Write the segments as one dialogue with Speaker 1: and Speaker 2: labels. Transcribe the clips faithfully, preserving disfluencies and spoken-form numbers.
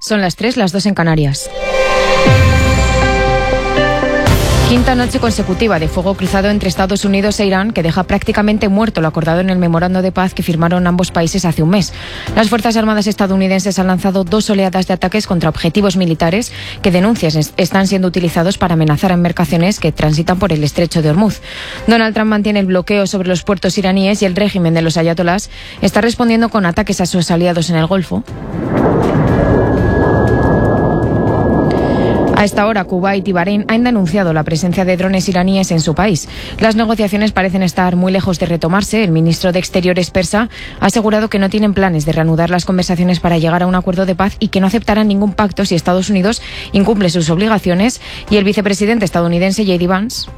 Speaker 1: Son las tres, las dos en Canarias. Quinta noche consecutiva de fuego cruzado entre Estados Unidos e Irán, que deja prácticamente muerto lo acordado en el memorando de paz que firmaron ambos países hace un mes. Las Fuerzas Armadas estadounidenses han lanzado dos oleadas de ataques contra objetivos militares que denuncian están siendo utilizados para amenazar a embarcaciones que transitan por el estrecho de Hormuz. Donald Trump mantiene el bloqueo sobre los puertos iraníes y el régimen de los ayatolás está respondiendo con ataques a sus aliados en el Golfo. A esta hora, Kuwait y Bahrein han denunciado la presencia de drones iraníes en su país. Las negociaciones parecen estar muy lejos de retomarse. El ministro de Exteriores persa ha asegurado que no tienen planes de reanudar las conversaciones para llegar a un acuerdo de paz y que no aceptarán ningún pacto si Estados Unidos incumple sus obligaciones. Y el vicepresidente estadounidense J D Vance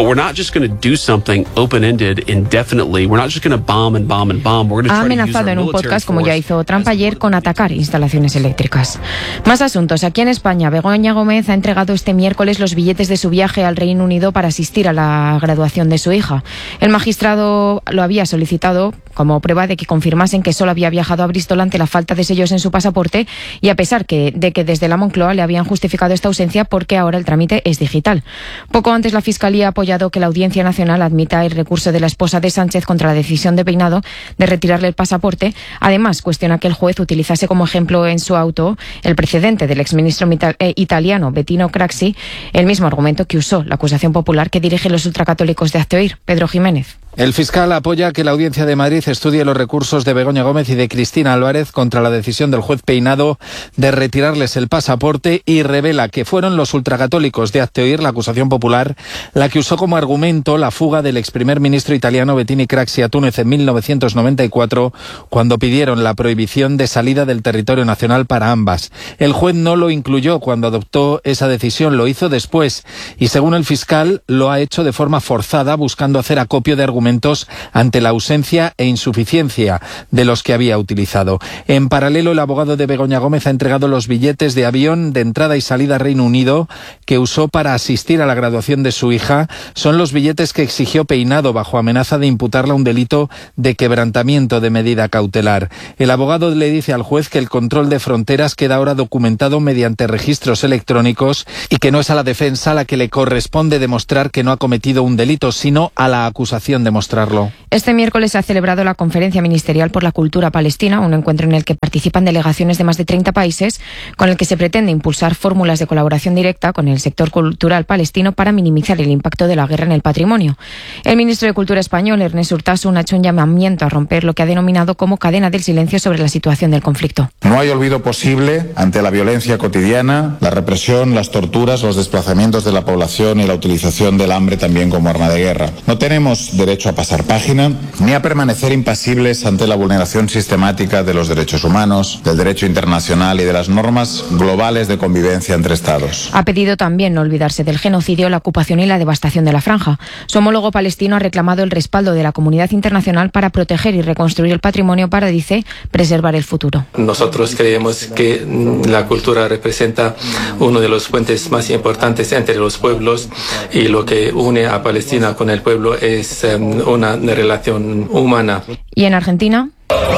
Speaker 1: ha amenazado en un podcast, como ya hizo Trump ayer, con atacar instalaciones eléctricas. Más asuntos. Aquí en España, Begoña Gómez ha entregado este miércoles los billetes de su viaje al Reino Unido para asistir a la graduación de su hija. El magistrado lo había solicitado como prueba de que confirmasen que solo había viajado a Bristol ante la falta de sellos en su pasaporte y a pesar que, de que desde la Moncloa le habían justificado esta ausencia porque ahora el trámite es digital. Poco antes la Fiscalía ha apoyado que la Audiencia Nacional admita el recurso de la esposa de Sánchez contra la decisión de Peinado de retirarle el pasaporte. Además, cuestiona que el juez utilizase como ejemplo en su auto el precedente del exministro italiano Bettino Craxi, el mismo argumento que usó la acusación popular que dirige los ultracatólicos de Hazte Oír, Pedro Jiménez.
Speaker 2: El fiscal apoya que la Audiencia de Madrid estudie los recursos de Begoña Gómez y de Cristina Álvarez contra la decisión del juez Peinado de retirarles el pasaporte y revela que fueron los ultracatólicos de Hazte Oír, la acusación popular, la que usó como argumento la fuga del ex primer ministro italiano Bettino Craxi a Túnez en mil novecientos noventa y cuatro, cuando pidieron la prohibición de salida del territorio nacional para ambas. El juez no lo incluyó cuando adoptó esa decisión, lo hizo después y, según el fiscal, lo ha hecho de forma forzada, buscando hacer acopio de argumentos ante la ausencia e insuficiencia de los que había utilizado. En paralelo, el abogado de Begoña Gómez ha entregado los billetes de avión de entrada y salida a Reino Unido que usó para asistir a la graduación de su hija. Son los billetes que exigió Peinado bajo amenaza de imputarle un delito de quebrantamiento de medida cautelar. El abogado le dice al juez que el control de fronteras queda ahora documentado mediante registros electrónicos y que no es a la defensa a la que le corresponde demostrar que no ha cometido un delito, sino a la acusación de mostrarlo.
Speaker 1: Este miércoles se ha celebrado la Conferencia Ministerial por la Cultura Palestina, un encuentro en el que participan delegaciones de más de treinta países, con el que se pretende impulsar fórmulas de colaboración directa con el sector cultural palestino para minimizar el impacto de la guerra en el patrimonio. El ministro de Cultura español, Ernest Urtasun, ha hecho un llamamiento a romper lo que ha denominado como cadena del silencio sobre la situación del conflicto.
Speaker 3: No hay olvido posible ante la violencia cotidiana, la represión, las torturas, los desplazamientos de la población y la utilización del hambre también como arma de guerra. No tenemos derecho a pasar página ni a permanecer impasibles ante la vulneración sistemática de los derechos humanos, del derecho internacional y de las normas globales de convivencia entre Estados.
Speaker 1: Ha pedido también no olvidarse del genocidio, la ocupación y la devastación de la franja. Su homólogo palestino ha reclamado el respaldo de la comunidad internacional para proteger y reconstruir el patrimonio para, dice, preservar el futuro.
Speaker 4: Nosotros creemos que la cultura representa uno de los puentes más importantes entre los pueblos y lo que une a Palestina con el pueblo es um, una relación humana.
Speaker 1: ¿Y en Argentina?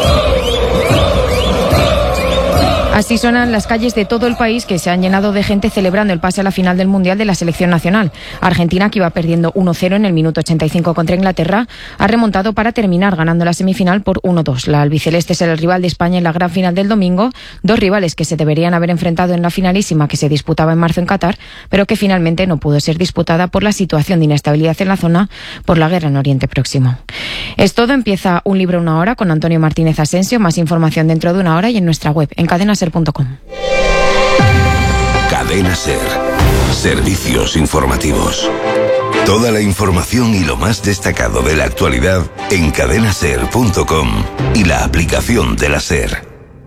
Speaker 1: Así suenan las calles de todo el país, que se han llenado de gente celebrando el pase a la final del Mundial de la selección nacional. Argentina, que iba perdiendo uno cero en el minuto ochenta y cinco contra Inglaterra, ha remontado para terminar ganando la semifinal por uno dos. La albiceleste es el rival de España en la gran final del domingo, dos rivales que se deberían haber enfrentado en la finalísima que se disputaba en marzo en Qatar, pero que finalmente no pudo ser disputada por la situación de inestabilidad en la zona por la guerra en Oriente Próximo. Es todo. Empieza Un Libro Una Hora con Antonio Martínez Asensio. Más información dentro de una hora y en nuestra web, en cadena ser punto com.
Speaker 5: Cadena Ser. Servicios informativos. Toda la información y lo más destacado de la actualidad en cadena ser punto com y la aplicación de la Ser.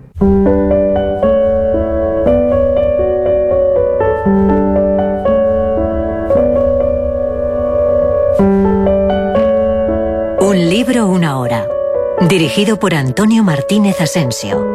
Speaker 6: Un libro, una hora. Dirigido por Antonio Martínez Asensio.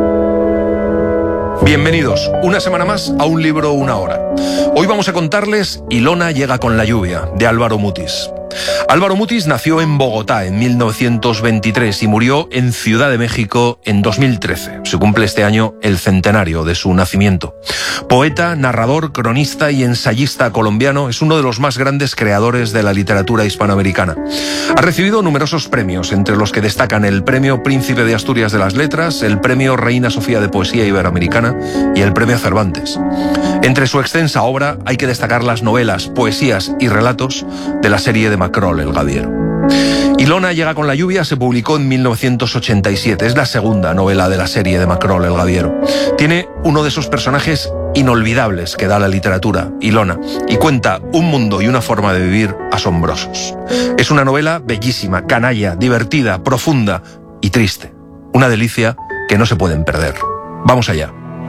Speaker 7: Bienvenidos una semana más a Un Libro, una hora. Hoy vamos a contarles Ilona llega con la lluvia, de Álvaro Mutis. Álvaro Mutis nació en Bogotá en mil novecientos veintitrés y murió en Ciudad de México en dos mil trece. Se cumple este año el centenario de su nacimiento. Poeta, narrador, cronista y ensayista colombiano, es uno de los más grandes creadores de la literatura hispanoamericana. Ha recibido numerosos premios, entre los que destacan el Premio Príncipe de Asturias de las Letras, el Premio Reina Sofía de Poesía Iberoamericana y el Premio Cervantes. Entre su extensa obra hay que destacar las novelas, poesías y relatos de la serie de Macrol, El Gaviero. Ilona llega con la lluvia se publicó en mil novecientos ochenta y siete. Es la segunda novela de la serie de Macrol, El Gaviero. Tiene uno de esos personajes inolvidables que da la literatura, Ilona, y cuenta un mundo y una forma de vivir asombrosos. Es una novela bellísima, canalla, divertida, profunda y triste. Una delicia que no se pueden perder. Vamos allá.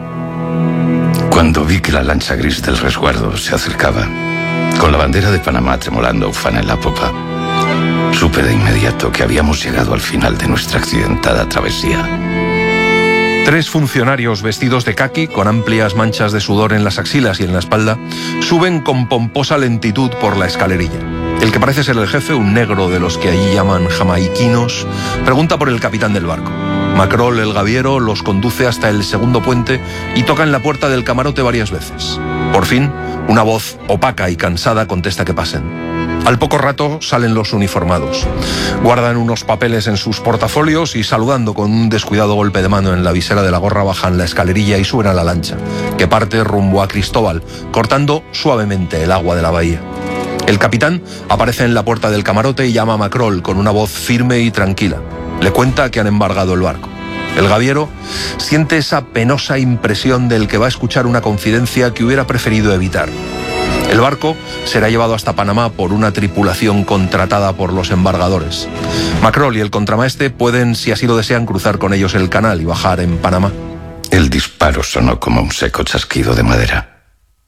Speaker 8: Cuando vi que la lancha gris del resguardo se acercaba, con la bandera de Panamá tremolando ufana en la popa, supe de inmediato que habíamos llegado al final de nuestra accidentada travesía.
Speaker 7: Tres funcionarios vestidos de caqui, con amplias manchas de sudor en las axilas y en la espalda, suben con pomposa lentitud por la escalerilla. El que parece ser el jefe, un negro de los que allí llaman jamaiquinos, pregunta por el capitán del barco. Macrol, el Gaviero, los conduce hasta el segundo puente y toca en la puerta del camarote varias veces. Por fin, una voz opaca y cansada contesta que pasen. Al poco rato salen los uniformados. Guardan unos papeles en sus portafolios y, saludando con un descuidado golpe de mano en la visera de la gorra, bajan la escalerilla y suben a la lancha, que parte rumbo a Cristóbal, cortando suavemente el agua de la bahía. El capitán aparece en la puerta del camarote y llama a Macrol con una voz firme y tranquila. Le cuenta que han embargado el barco. El Gaviero siente esa penosa impresión del que va a escuchar una confidencia que hubiera preferido evitar. El barco será llevado hasta Panamá por una tripulación contratada por los embargadores. Macrol y el contramaestre pueden, si así lo desean, cruzar con ellos el canal y bajar en Panamá.
Speaker 8: El disparo sonó como un seco chasquido de madera.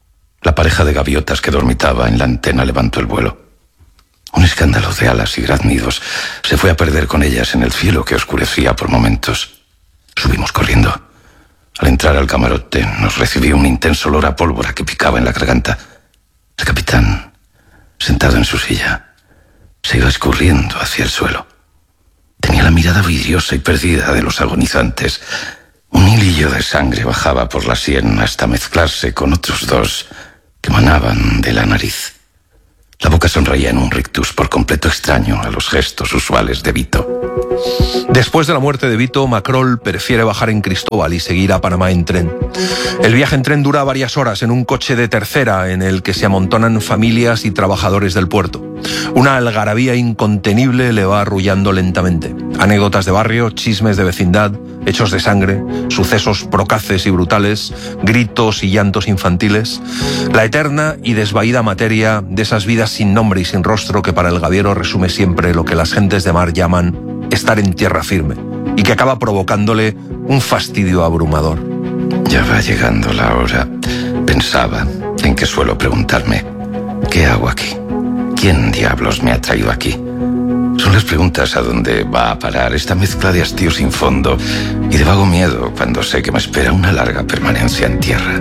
Speaker 8: La pareja de gaviotas que dormitaba en la antena levantó el vuelo. Un escándalo de alas y graznidos se fue a perder con ellas en el cielo que oscurecía por momentos. Subimos corriendo. Al entrar al camarote nos recibió un intenso olor a pólvora que picaba en la garganta. El capitán, sentado en su silla, se iba escurriendo hacia el suelo. Tenía la mirada vidriosa y perdida de los agonizantes. Un hilillo de sangre bajaba por la sien hasta mezclarse con otros dos que manaban de la nariz. La boca sonreía en un rictus por completo extraño a los gestos usuales de Vito.
Speaker 7: Después de la muerte de Vito, Macrol prefiere bajar en Cristóbal y seguir a Panamá en tren. El viaje en tren dura varias horas en un coche de tercera en el que se amontonan familias y trabajadores del puerto. Una algarabía incontenible le va arrullando lentamente. Anécdotas de barrio, chismes de vecindad, hechos de sangre, sucesos procaces y brutales, gritos y llantos infantiles. La eterna y desvaída materia de esas vidas sin nombre y sin rostro que para el Gaviero resume siempre lo que las gentes de mar llaman estar en tierra firme y que acaba provocándole un fastidio abrumador.
Speaker 8: Ya va llegando la hora. Pensaba en que suelo preguntarme, ¿qué hago aquí? ¿Quién diablos me ha traído aquí? Son las preguntas a dónde va a parar esta mezcla de hastío sin fondo y de vago miedo cuando sé que me espera una larga permanencia en tierra.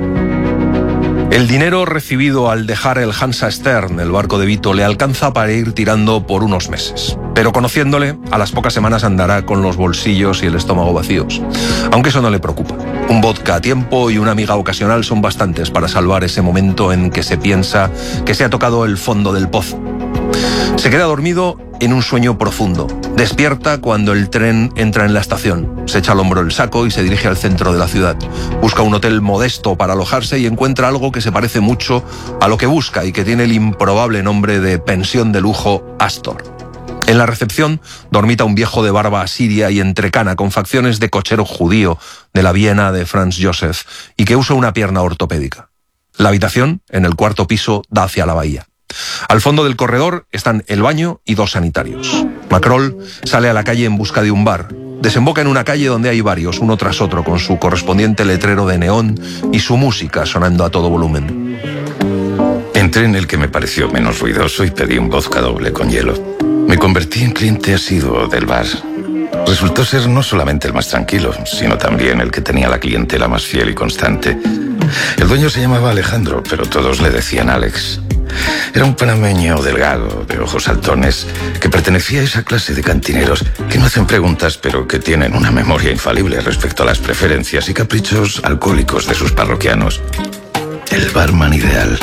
Speaker 7: El dinero recibido al dejar el Hansa Stern, el barco de Vito, le alcanza para ir tirando por unos meses. Pero conociéndole, a las pocas semanas andará con los bolsillos y el estómago vacíos. Aunque eso no le preocupa. Un vodka a tiempo y una amiga ocasional son bastantes para salvar ese momento en que se piensa que se ha tocado el fondo del pozo. Se queda dormido en un sueño profundo. Despierta cuando el tren entra en la estación. Se echa al hombro el saco y se dirige al centro de la ciudad. Busca un hotel modesto para alojarse y encuentra algo que se parece mucho a lo que busca y que tiene el improbable nombre de pensión de lujo Astor. En la recepción dormita un viejo de barba asiria y entrecana con facciones de cochero judío de la Viena de Franz Joseph y que usa una pierna ortopédica. La habitación, en el cuarto piso, da hacia la bahía. Al fondo del corredor están el baño y dos sanitarios. Macrol sale a la calle en busca de un bar. Desemboca en una calle donde hay varios, uno tras otro, con su correspondiente letrero de neón y su música sonando a todo volumen.
Speaker 8: Entré en el que me pareció menos ruidoso y pedí un vodka doble con hielo. Me convertí en cliente asiduo del bar. Resultó ser no solamente el más tranquilo, sino también el que tenía la clientela más fiel y constante. El dueño se llamaba Alejandro, pero todos le decían Alex. Era un panameño delgado, de ojos saltones, que pertenecía a esa clase de cantineros que no hacen preguntas, pero que tienen una memoria infalible respecto a las preferencias y caprichos alcohólicos de sus parroquianos. El barman ideal.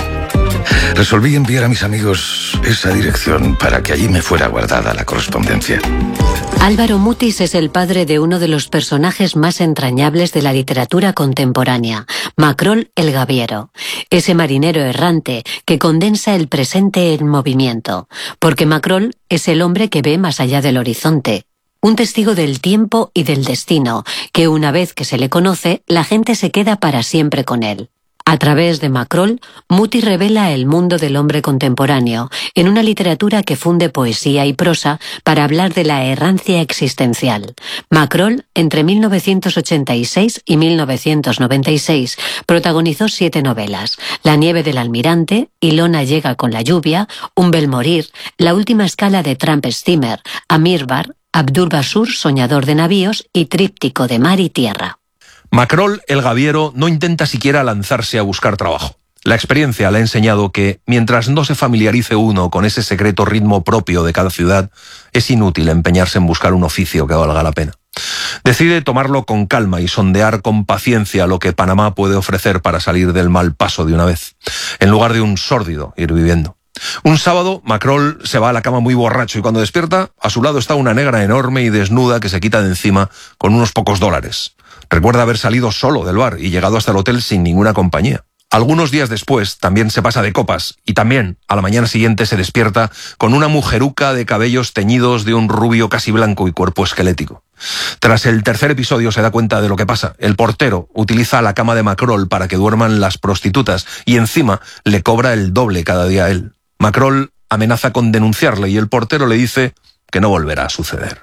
Speaker 8: Resolví enviar a mis amigos esa dirección para que allí me fuera guardada la correspondencia.
Speaker 6: Álvaro Mutis es el padre de uno de los personajes más entrañables de la literatura contemporánea, Macrol el Gaviero, ese marinero errante que condensa el presente en movimiento, porque Macrol es el hombre que ve más allá del horizonte, un testigo del tiempo y del destino, que una vez que se le conoce, la gente se queda para siempre con él. A través de Macrol, Mutis revela el mundo del hombre contemporáneo, en una literatura que funde poesía y prosa para hablar de la errancia existencial. Macrol, entre mil novecientos ochenta y seis y mil novecientos noventa y seis, protagonizó siete novelas: La nieve del almirante, Ilona llega con la lluvia, Un bel morir, La última escala de Tramp Steamer, Amirbar, Abdul Basur, soñador de navíos y Tríptico de mar y tierra.
Speaker 7: Macrol el Gaviero no intenta siquiera lanzarse a buscar trabajo. La experiencia le ha enseñado que, mientras no se familiarice uno con ese secreto ritmo propio de cada ciudad, es inútil empeñarse en buscar un oficio que valga la pena. Decide tomarlo con calma y sondear con paciencia lo que Panamá puede ofrecer para salir del mal paso de una vez, en lugar de un sórdido ir viviendo. Un sábado, Macrol se va a la cama muy borracho y cuando despierta, a su lado está una negra enorme y desnuda que se quita de encima con unos pocos dólares. Recuerda haber salido solo del bar y llegado hasta el hotel sin ninguna compañía. Algunos días después también se pasa de copas y también a la mañana siguiente se despierta con una mujeruca de cabellos teñidos de un rubio casi blanco y cuerpo esquelético. Tras el tercer episodio se da cuenta de lo que pasa. El portero utiliza la cama de Macrol para que duerman las prostitutas y encima le cobra el doble cada día a él. Macrol amenaza con denunciarle y el portero le dice que no volverá a suceder.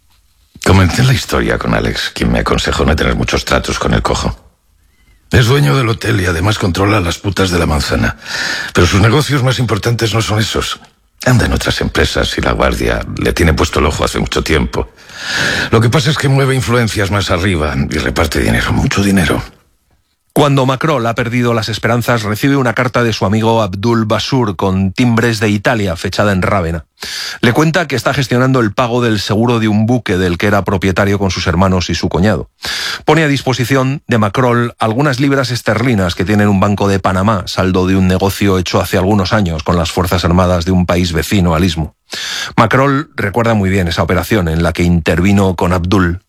Speaker 8: Comenté la historia con Alex, quien me aconsejó no tener muchos tratos con el cojo. Es dueño del hotel y además controla las putas de la manzana. Pero sus negocios más importantes no son esos. Anda en otras empresas y la guardia le tiene puesto el ojo hace mucho tiempo. Lo que pasa es que mueve influencias más arriba y reparte dinero, mucho dinero.
Speaker 7: Cuando Macrol ha perdido las esperanzas, recibe una carta de su amigo Abdul Basur con timbres de Italia, fechada en Rávena. Le cuenta que está gestionando el pago del seguro de un buque del que era propietario con sus hermanos y su cuñado. Pone a disposición de Macrol algunas libras esterlinas que tiene en un banco de Panamá, saldo de un negocio hecho hace algunos años con las Fuerzas Armadas de un país vecino al istmo. Macrol recuerda muy bien esa operación en la que intervino con Abdul.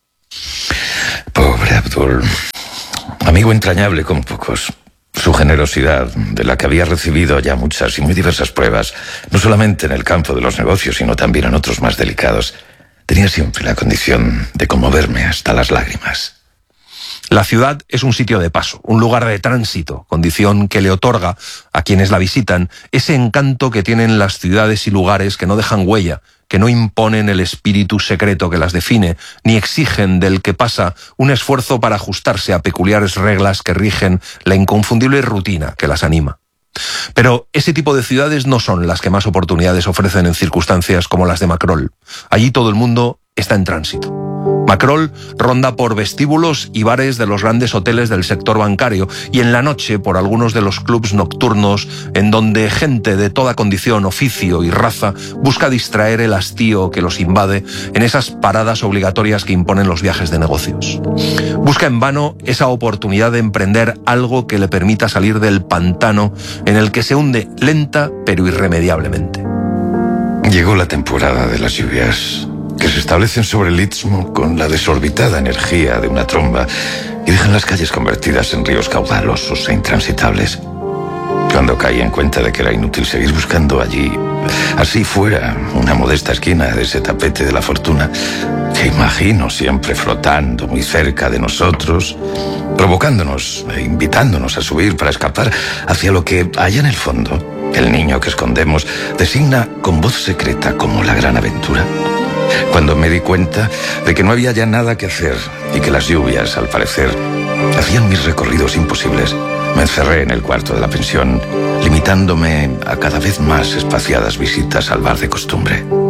Speaker 8: Pobre Abdul. Amigo entrañable con pocos. Su generosidad, de la que había recibido ya muchas y muy diversas pruebas, no solamente en el campo de los negocios, sino también en otros más delicados, tenía siempre la condición de conmoverme hasta las lágrimas.
Speaker 7: La ciudad es un sitio de paso, un lugar de tránsito, condición que le otorga a quienes la visitan ese encanto que tienen las ciudades y lugares que no dejan huella, que no imponen el espíritu secreto que las define, ni exigen del que pasa un esfuerzo para ajustarse a peculiares reglas que rigen la inconfundible rutina que las anima. Pero ese tipo de ciudades no son las que más oportunidades ofrecen en circunstancias como las de Macrol. Allí todo el mundo está en tránsito. Macrol ronda por vestíbulos y bares de los grandes hoteles del sector bancario y en la noche por algunos de los clubs nocturnos en donde gente de toda condición, oficio y raza busca distraer el hastío que los invade en esas paradas obligatorias que imponen los viajes de negocios. Busca en vano esa oportunidad de emprender algo que le permita salir del pantano en el que se hunde lenta pero irremediablemente.
Speaker 8: Llegó la temporada de las lluvias, que se establecen sobre el istmo con la desorbitada energía de una tromba y dejan las calles convertidas en ríos caudalosos e intransitables. Cuando caí en cuenta de que era inútil seguir buscando allí, así fuera una modesta esquina de ese tapete de la fortuna, que imagino siempre flotando muy cerca de nosotros, provocándonos e invitándonos a subir para escapar hacia lo que allá en el fondo el niño que escondemos designa con voz secreta como la gran aventura. Cuando me di cuenta de que no había ya nada que hacer y que las lluvias, al parecer, hacían mis recorridos imposibles, me encerré en el cuarto de la pensión, limitándome a cada vez más espaciadas visitas al bar de costumbre.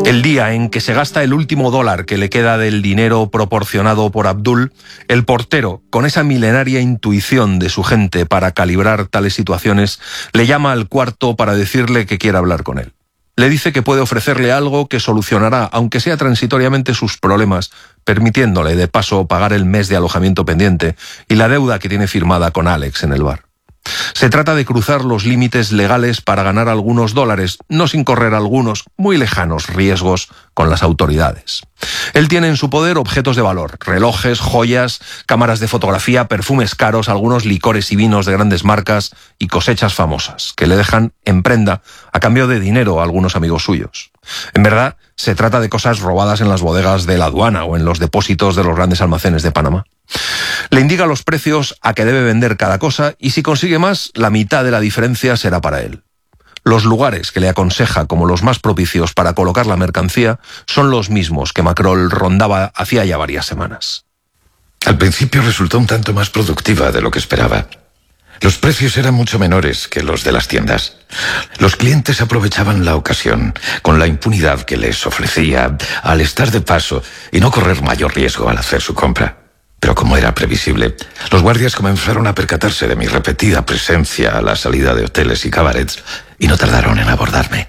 Speaker 7: El día en que se gasta el último dólar que le queda del dinero proporcionado por Abdul, el portero, con esa milenaria intuición de su gente para calibrar tales situaciones, le llama al cuarto para decirle que quiere hablar con él. Le dice que puede ofrecerle algo que solucionará, aunque sea transitoriamente, sus problemas, permitiéndole de paso pagar el mes de alojamiento pendiente y la deuda que tiene firmada con Alex en el bar. Se trata de cruzar los límites legales para ganar algunos dólares, no sin correr algunos muy lejanos riesgos con las autoridades. Él tiene en su poder objetos de valor, relojes, joyas, cámaras de fotografía, perfumes caros, algunos licores y vinos de grandes marcas y cosechas famosas, que le dejan en prenda a cambio de dinero a algunos amigos suyos. En verdad, se trata de cosas robadas en las bodegas de la aduana o en los depósitos de los grandes almacenes de Panamá. Le indica los precios a que debe vender cada cosa y si consigue más, la mitad de la diferencia será para él. Los lugares que le aconseja como los más propicios para colocar la mercancía son los mismos que Macrol rondaba hacía ya varias semanas.
Speaker 8: Al principio resultó un tanto más productiva de lo que esperaba. Los precios eran mucho menores que los de las tiendas. Los clientes aprovechaban la ocasión, con la impunidad que les ofrecía, al estar de paso y no correr mayor riesgo al hacer su compra. Pero como era previsible, los guardias comenzaron a percatarse de mi repetida presencia a la salida de hoteles y cabarets y no tardaron en abordarme.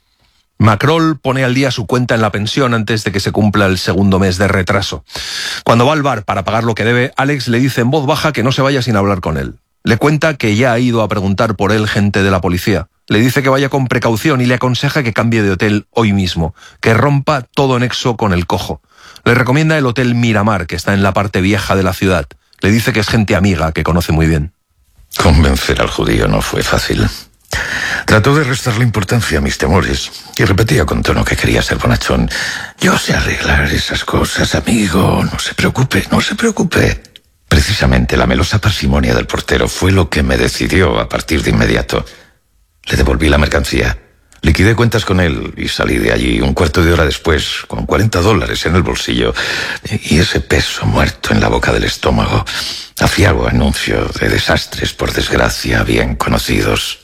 Speaker 7: Macrol pone al día su cuenta en la pensión antes de que se cumpla el segundo mes de retraso. Cuando va al bar para pagar lo que debe, Alex le dice en voz baja que no se vaya sin hablar con él. Le cuenta que ya ha ido a preguntar por él gente de la policía. Le dice que vaya con precaución y le aconseja que cambie de hotel hoy mismo, que rompa todo nexo con el cojo. Le recomienda el Hotel Miramar, que está en la parte vieja de la ciudad. Le dice que es gente amiga, que conoce muy bien.
Speaker 8: Convencer al judío no fue fácil. Trató de restarle importancia a mis temores y repetía con tono que quería ser bonachón. Yo sé arreglar esas cosas, amigo. No se preocupe, no se preocupe. Precisamente la melosa parsimonia del portero fue lo que me decidió a partir de inmediato. Le devolví la mercancía. Liquidé cuentas con él y salí de allí un cuarto de hora después, con cuarenta dólares en el bolsillo y ese peso muerto en la boca del estómago. Afiago anuncio de desastres, por desgracia, bien conocidos.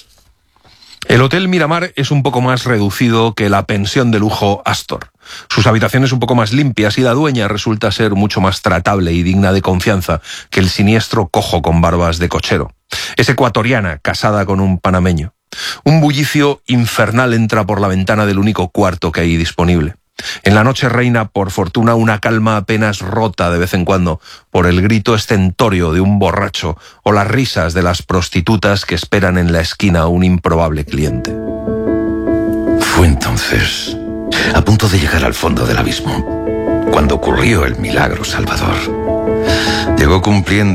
Speaker 7: El Hotel Miramar es un poco más reducido que la pensión de lujo Astor. Sus habitaciones un poco más limpias y la dueña resulta ser mucho más tratable y digna de confianza que el siniestro cojo con barbas de cochero. Es ecuatoriana, casada con un panameño. Un bullicio infernal entra por la ventana del único cuarto que hay disponible. En la noche reina, por fortuna, una calma apenas rota de vez en cuando por el grito estentório de un borracho o las risas de las prostitutas que esperan en la esquina a un improbable cliente.
Speaker 8: Fue entonces, a punto de llegar al fondo del abismo, cuando ocurrió el milagro salvador. Llegó cumpliendo